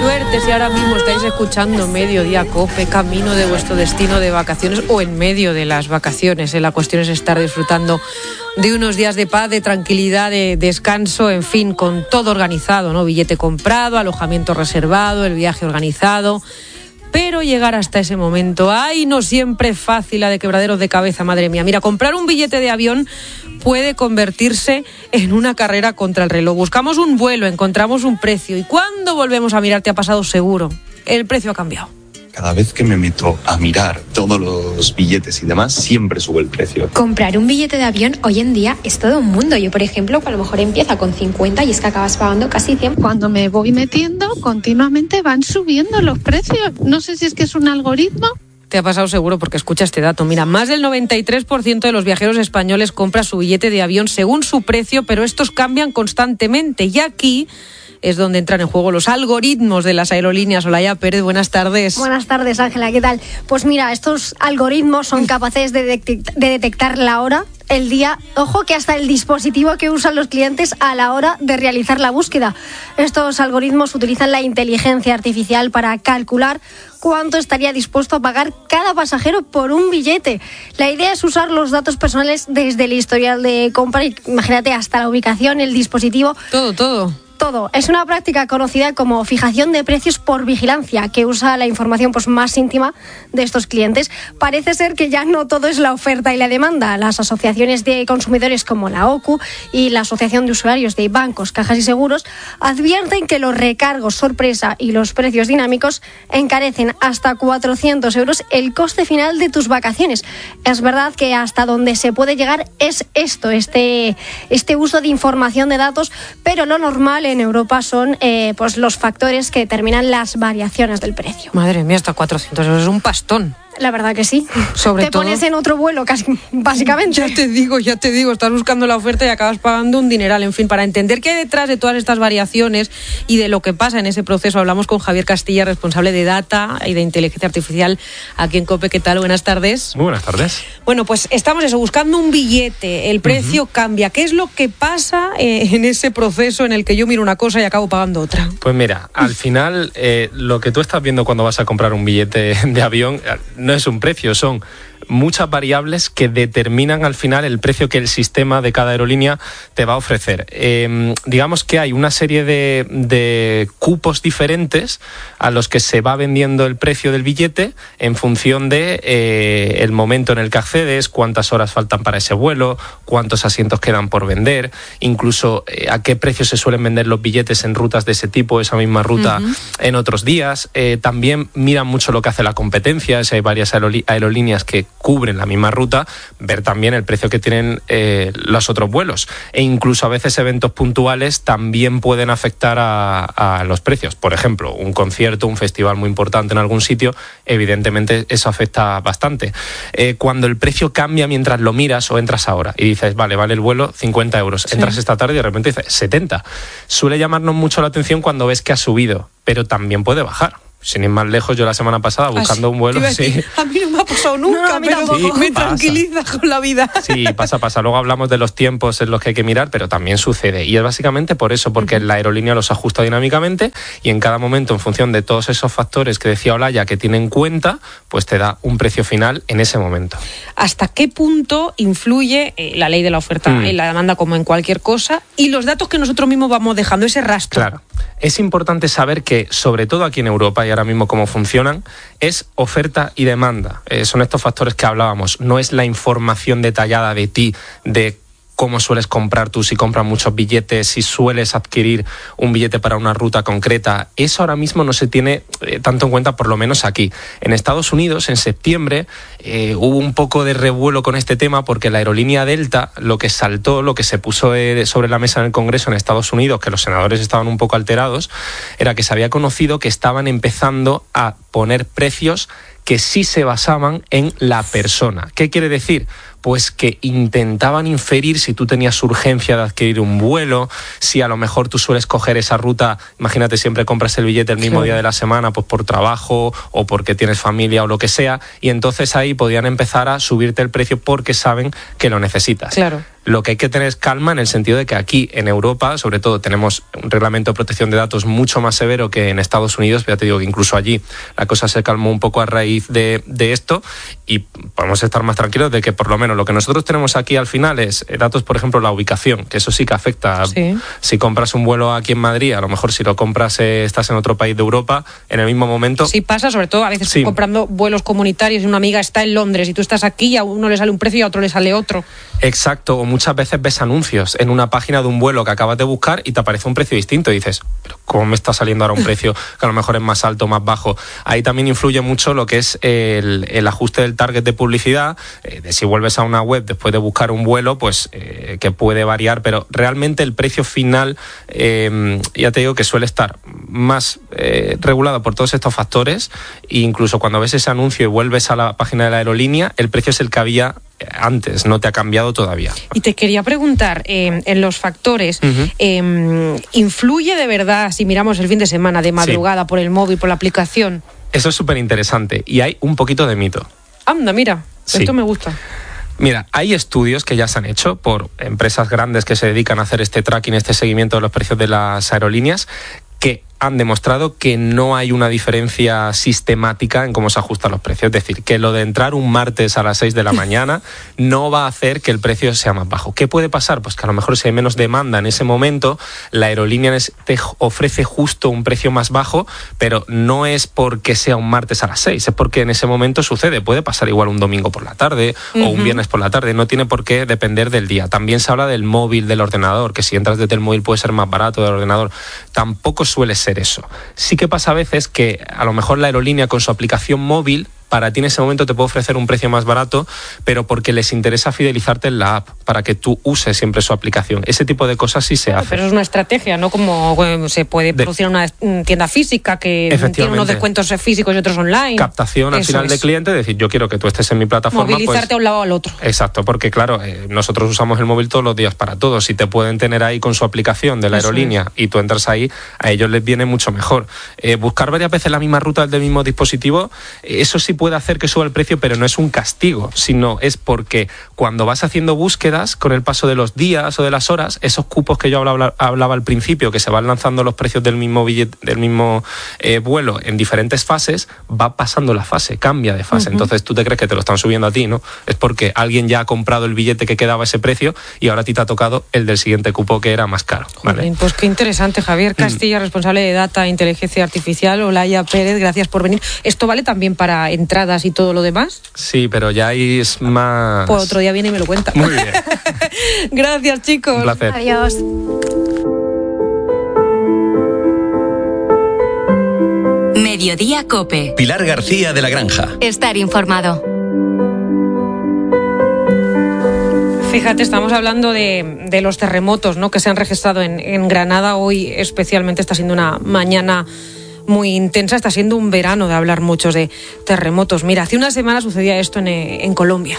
suerte si ahora mismo estáis escuchando Mediodía Cope, camino de vuestro destino de vacaciones o en medio de las vacaciones. La cuestión es estar disfrutando de unos días de paz, de tranquilidad, de descanso, en fin, con todo organizado, ¿no? Billete comprado, alojamiento reservado, el viaje organizado. Pero llegar hasta ese momento, ¡ay! No siempre es fácil, la de quebraderos de cabeza, madre mía. Mira, comprar un billete de avión puede convertirse en una carrera contra el reloj. Buscamos un vuelo, encontramos un precio y cuando volvemos a mirar, te ha pasado seguro, el precio ha cambiado. Cada vez que me meto a mirar todos los billetes y demás, siempre sube el precio. Comprar un billete de avión hoy en día es todo un mundo. Yo, por ejemplo, a lo mejor empieza con 50 y es que acabas pagando casi 100. Cuando me voy metiendo, continuamente van subiendo los precios. No sé si es que es un algoritmo. Te ha pasado seguro porque escucha este dato. Mira, más del 93% de los viajeros españoles compra su billete de avión según su precio, pero estos cambian constantemente. Y aquí es donde entran en juego los algoritmos de las aerolíneas. Olaya Pérez, buenas tardes. Buenas tardes, Ángela, ¿qué tal? Pues mira, estos algoritmos son capaces de detectar la hora, el día, ojo que hasta el dispositivo que usan los clientes a la hora de realizar la búsqueda. Estos algoritmos utilizan la inteligencia artificial para calcular cuánto estaría dispuesto a pagar cada pasajero por un billete. La idea es usar los datos personales desde el historial de compra, imagínate, hasta la ubicación, el dispositivo. Todo. Es una práctica conocida como fijación de precios por vigilancia, que usa la información más íntima de estos clientes. Parece ser que ya no todo es la oferta y la demanda. Las asociaciones de consumidores como la OCU y la Asociación de Usuarios de Bancos, Cajas y Seguros advierten que los recargos sorpresa y los precios dinámicos encarecen hasta 400 euros el coste final de tus vacaciones. Es verdad que hasta donde se puede llegar es este uso de información de datos, pero lo normal en Europa son los factores que determinan las variaciones del precio. Madre mía, hasta 400 euros es un pastón. La verdad que sí. Te pones en otro vuelo, casi, básicamente. Ya te digo, estás buscando la oferta y acabas pagando un dineral. En fin, para entender qué hay detrás de todas estas variaciones y de lo que pasa en ese proceso, hablamos con Javier Castilla, responsable de Data y de Inteligencia Artificial aquí en COPE. ¿Qué tal? Buenas tardes. Muy buenas tardes. Bueno, pues estamos buscando un billete, el precio cambia. ¿Qué es lo que pasa en ese proceso en el que yo miro una cosa y acabo pagando otra? Pues mira, al final lo que tú estás viendo cuando vas a comprar un billete de avión no es un precio, son muchas variables que determinan al final el precio que el sistema de cada aerolínea te va a ofrecer. Digamos que hay una serie de cupos diferentes a los que se va vendiendo el precio del billete en función de el momento en el que accedes, cuántas horas faltan para ese vuelo, cuántos asientos quedan por vender, incluso a qué precio se suelen vender los billetes en rutas de ese tipo, esa misma ruta en otros días. También miran mucho lo que hace la competencia, si hay varias aerolíneas que cubren la misma ruta, ver también el precio que tienen los otros vuelos. E incluso a veces eventos puntuales también pueden afectar a los precios. Por ejemplo, un concierto, un festival muy importante en algún sitio, evidentemente eso afecta bastante. Cuando el precio cambia mientras lo miras o entras ahora y dices, vale el vuelo 50 euros, sí. Entras esta tarde y de repente dices 70. Suele llamarnos mucho la atención cuando ves que ha subido, pero también puede bajar. Sin ir más lejos, yo la semana pasada buscando un vuelo... Sí. A mí no me ha pasado nunca, pero sí, me tranquiliza con la vida. Sí, pasa. Luego hablamos de los tiempos en los que hay que mirar, pero también sucede. Y es básicamente por eso, porque la aerolínea los ajusta dinámicamente y en cada momento, en función de todos esos factores que decía Olaya que tiene en cuenta, pues te da un precio final en ese momento. ¿Hasta qué punto influye la ley de la oferta en la demanda, como en cualquier cosa, y los datos que nosotros mismos vamos dejando, ese rastro? Claro. Es importante saber que, sobre todo aquí en Europa y ahora mismo cómo funcionan, es oferta y demanda. Son estos factores que hablábamos. No es la información detallada de ti, de cómo sueles comprar tú, si compras muchos billetes, si sueles adquirir un billete para una ruta concreta. Eso ahora mismo no se tiene tanto en cuenta, por lo menos aquí. En Estados Unidos, en septiembre, hubo un poco de revuelo con este tema porque la aerolínea Delta, lo que saltó, lo que se puso sobre la mesa en el Congreso en Estados Unidos, que los senadores estaban un poco alterados, era que se había conocido que estaban empezando a poner precios que sí se basaban en la persona. ¿Qué quiere decir? Pues que intentaban inferir si tú tenías urgencia de adquirir un vuelo, si a lo mejor tú sueles coger esa ruta, imagínate, siempre compras el billete el mismo día de la semana, pues por trabajo o porque tienes familia o lo que sea, y entonces ahí podían empezar a subirte el precio porque saben que lo necesitas. Claro. Lo que hay que tener es calma en el sentido de que aquí en Europa, sobre todo, tenemos un reglamento de protección de datos mucho más severo que en Estados Unidos. Ya te digo que incluso allí la cosa se calmó un poco a raíz de esto, y podemos estar más tranquilos de que por lo menos lo que nosotros tenemos aquí al final es datos, por ejemplo, la ubicación, que eso sí que afecta. Sí. Si compras un vuelo aquí en Madrid, a lo mejor si lo compras estás en otro país de Europa, en el mismo momento. Sí pasa, sobre todo a veces Sí. comprando vuelos comunitarios y una amiga está en Londres y tú estás aquí y a uno le sale un precio y a otro le sale otro. Exacto, o muchas veces ves anuncios en una página de un vuelo que acabas de buscar y te aparece un precio distinto y dices, pero ¿cómo me está saliendo ahora un precio que a lo mejor es más alto o más bajo? Ahí también influye mucho lo que es el ajuste del target de publicidad, de si vuelves a una web después de buscar un vuelo, pues que puede variar, pero realmente el precio final, ya te digo que suele estar más regulado por todos estos factores, e incluso cuando ves ese anuncio y vuelves a la página de la aerolínea, el precio es el que había antes, no te ha cambiado todavía. Y te quería preguntar, en los factores, ¿influye de verdad si miramos el fin de semana de madrugada Sí. por el móvil, por la aplicación? Eso es súper interesante y hay un poquito de mito. Anda, mira, Sí. esto me gusta. Mira, hay estudios que ya se han hecho por empresas grandes que se dedican a hacer este tracking, este seguimiento de los precios de las aerolíneas, que han demostrado que no hay una diferencia sistemática en cómo se ajustan los precios. Es decir, que lo de entrar un martes a las 6 de la mañana no va a hacer que el precio sea más bajo. ¿Qué puede pasar? Pues que a lo mejor si hay menos demanda en ese momento, la aerolínea te ofrece justo un precio más bajo, pero no es porque sea un martes a las 6, es porque en ese momento sucede. Puede pasar igual un domingo por la tarde o un viernes por la tarde, no tiene por qué depender del día. También se habla del móvil, del ordenador, que si entras desde el móvil puede ser más barato del ordenador. Tampoco suele ser eso. Sí que pasa a veces que a lo mejor la aerolínea con su aplicación móvil para ti en ese momento te puede ofrecer un precio más barato, pero porque les interesa fidelizarte en la app, para que tú uses siempre su aplicación. Ese tipo de cosas sí se hace. Pero es una estrategia, ¿no? Como se puede producir una tienda física que tiene unos descuentos físicos y otros online. Captación al final de cliente, es decir, yo quiero que tú estés en mi plataforma. Movilizarte a un lado o al otro. Exacto, porque claro, nosotros usamos el móvil todos los días para todo. Si te pueden tener ahí con su aplicación de la aerolínea y tú entras ahí, a ellos les viene mucho mejor. Buscar varias veces la misma ruta del mismo dispositivo, eso sí puede hacer que suba el precio, pero no es un castigo, sino es porque cuando vas haciendo búsquedas, con el paso de los días o de las horas, esos cupos que yo hablaba al principio, que se van lanzando los precios del mismo billete, del mismo vuelo en diferentes fases, va pasando la fase, cambia de fase. Entonces tú te crees que te lo están subiendo a ti, ¿no? Es porque alguien ya ha comprado el billete que quedaba ese precio y ahora a ti te ha tocado el del siguiente cupo que era más caro, ¿vale? Joder, pues qué interesante. Javier Castilla, responsable de Data e Inteligencia Artificial. Olaya Pérez, gracias por venir. ¿Esto vale también para entradas y todo lo demás? Sí, pero ya ahí es más... Pues otro día viene y me lo cuenta. Muy bien. Gracias, chicos. Un placer. Adiós. Mediodía COPE. Pilar García de la Granja. Estar informado. Fíjate, estamos hablando de los terremotos, ¿no?, que se han registrado en Granada. Hoy especialmente está siendo una mañana muy intensa, está siendo un verano de hablar muchos de terremotos. Mira, hace una semana sucedía esto en Colombia.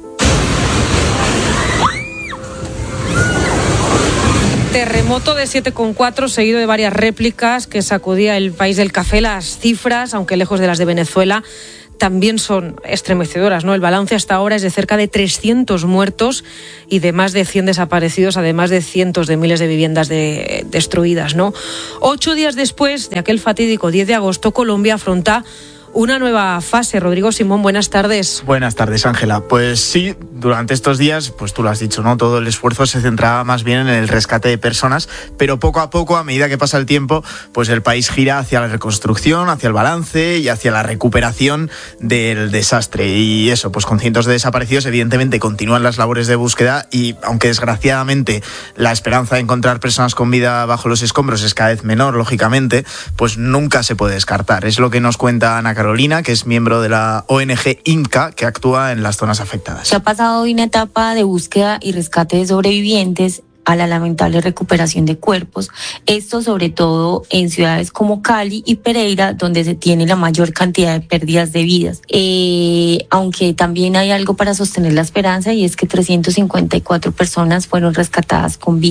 Terremoto de 7,4 seguido de varias réplicas que sacudía el país del café. Las cifras, aunque lejos de las de Venezuela, también son estremecedoras, ¿no? El balance hasta ahora es de cerca de 300 muertos y de más de 100 desaparecidos, además de cientos de miles de viviendas destruidas, ¿no? 8 días después de aquel fatídico 10 de agosto, Colombia afronta una nueva fase. Rodrigo Simón, buenas tardes. Buenas tardes, Ángela. Pues sí, durante estos días, pues tú lo has dicho, ¿no? Todo el esfuerzo se centraba más bien en el rescate de personas, pero poco a poco, a medida que pasa el tiempo, pues el país gira hacia la reconstrucción, hacia el balance y hacia la recuperación del desastre. Y eso, pues con cientos de desaparecidos, evidentemente continúan las labores de búsqueda y, aunque desgraciadamente la esperanza de encontrar personas con vida bajo los escombros es cada vez menor, lógicamente, pues nunca se puede descartar. Es lo que nos cuenta Ana Carolina, que es miembro de la ONG INCA, que actúa en las zonas afectadas. Se ha pasado hoy una etapa de búsqueda y rescate de sobrevivientes a la lamentable recuperación de cuerpos. Esto sobre todo en ciudades como Cali y Pereira, donde se tiene la mayor cantidad de pérdidas de vidas. Aunque también hay algo para sostener la esperanza, y es que 354 personas fueron rescatadas con vida.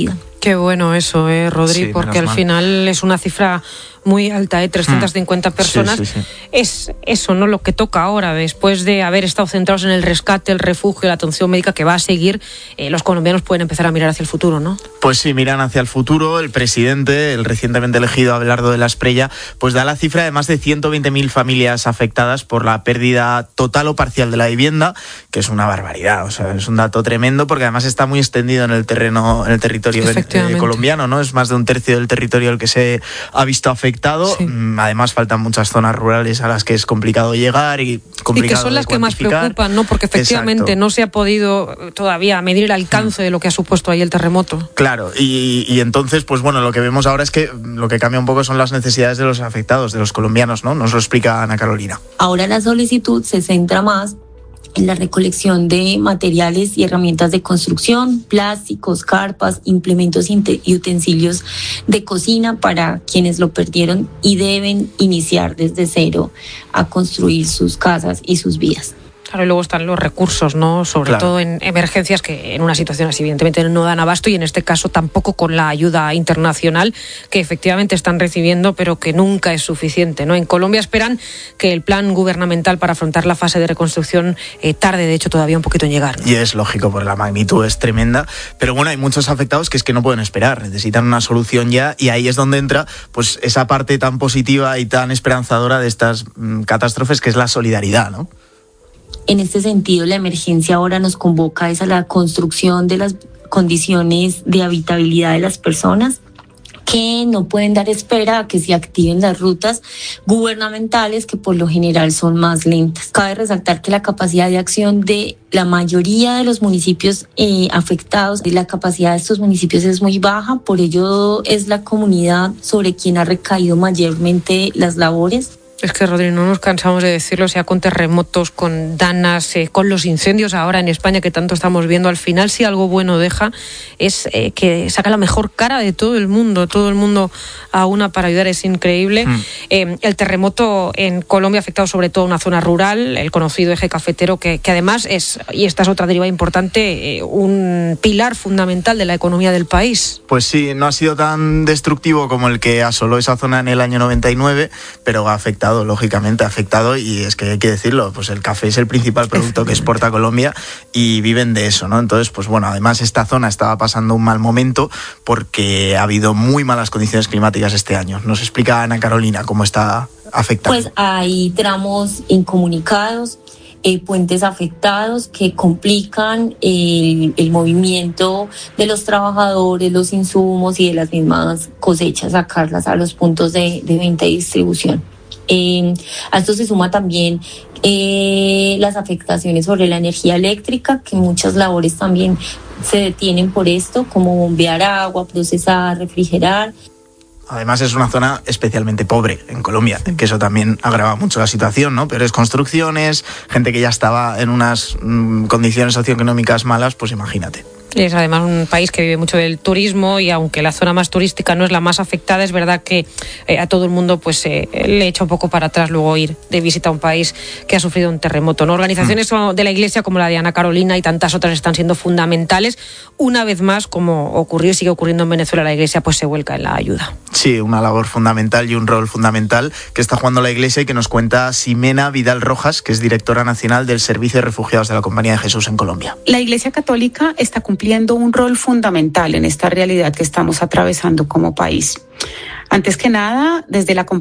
Qué bueno eso, Rodri, Sí, porque al menos mal. final es una cifra muy alta, 350 personas. Sí. Es eso, ¿no? Lo que toca ahora, después de haber estado centrados en el rescate, el refugio, la atención médica que va a seguir, los colombianos pueden empezar a mirar hacia el futuro, ¿no? Pues sí, miran hacia el futuro. El presidente, el recientemente elegido Abelardo de la Espriella, pues da la cifra de más de 120.000 familias afectadas por la pérdida total o parcial de la vivienda, que es una barbaridad, o sea, es un dato tremendo porque además está muy extendido en el territorio colombiano, ¿no? Es más de un tercio del territorio el que se ha visto afectado. Sí. Además faltan muchas zonas rurales a las que es complicado llegar y complicado que son las que más preocupan, ¿no? Porque efectivamente Exacto. no se ha podido todavía medir el alcance de lo que ha supuesto ahí el terremoto. Claro, y entonces, pues bueno, lo que vemos ahora es que lo que cambia un poco son las necesidades de los afectados, de los colombianos, ¿no? Nos lo explica Ana Carolina. Ahora la solicitud se centra más en la recolección de materiales y herramientas de construcción, plásticos, carpas, implementos y utensilios de cocina para quienes lo perdieron y deben iniciar desde cero a construir sus casas y sus vidas. Claro, y luego están los recursos, ¿no? Sobre todo en emergencias que en una situación así evidentemente no dan abasto y en este caso tampoco con la ayuda internacional que efectivamente están recibiendo pero que nunca es suficiente, ¿no? En Colombia esperan que el plan gubernamental para afrontar la fase de reconstrucción tarde de hecho todavía un poquito en llegar, ¿no? Y es lógico porque la magnitud es tremenda, pero bueno, hay muchos afectados que es que no pueden esperar, necesitan una solución ya y ahí es donde entra pues esa parte tan positiva y tan esperanzadora de estas catástrofes que es la solidaridad, ¿no? En este sentido, la emergencia ahora nos convoca a la construcción de las condiciones de habitabilidad de las personas que no pueden dar espera a que se activen las rutas gubernamentales que por lo general son más lentas. Cabe resaltar que la capacidad de acción de la mayoría de los municipios afectados, la capacidad de estos municipios es muy baja, por ello es la comunidad sobre quien ha recaído mayormente las labores. Es que, Rodri, no nos cansamos de decirlo, sea con terremotos, con danas, con los incendios ahora en España que tanto estamos viendo. Al final, si algo bueno deja, es que saca la mejor cara de todo el mundo a una para ayudar, es increíble. El terremoto en Colombia ha afectado sobre todo a una zona rural, el conocido eje cafetero, que además es, y esta es otra derivada importante, un pilar fundamental de la economía del país. Pues sí, no ha sido tan destructivo como el que asoló esa zona en el año 99, pero ha afectado, lógicamente ha afectado, y es que hay que decirlo, pues el café es el principal producto que exporta Colombia y viven de eso, ¿no? Entonces, pues bueno, además esta zona estaba pasando un mal momento porque ha habido muy malas condiciones climáticas este año. Nos explica Ana Carolina cómo está afectando. Pues hay tramos incomunicados, puentes afectados que complican el movimiento de los trabajadores, los insumos y de las mismas cosechas, sacarlas a los puntos de venta y distribución. A esto se suma también las afectaciones sobre la energía eléctrica, que muchas labores también se detienen por esto, como bombear agua, procesar, refrigerar. Además es una zona especialmente pobre en Colombia, que eso también agrava mucho la situación, ¿no? Peores construcciones, gente que ya estaba en unas condiciones socioeconómicas malas, pues imagínate. Es además un país que vive mucho del turismo y aunque la zona más turística no es la más afectada, es verdad que a todo el mundo pues le echa un poco para atrás luego ir de visita a un país que ha sufrido un terremoto, ¿no? Organizaciones de la Iglesia como la de Ana Carolina y tantas otras están siendo fundamentales. Una vez más, como ocurrió y sigue ocurriendo en Venezuela, la Iglesia pues se vuelca en la ayuda. Sí, una labor fundamental y un rol fundamental que está jugando la Iglesia y que nos cuenta Ximena Vidal Rojas, que es directora nacional del Servicio de Refugiados de la Compañía de Jesús en Colombia. La Iglesia Católica está cumpliendo un rol fundamental en esta realidad que estamos atravesando como país. Antes que nada, desde la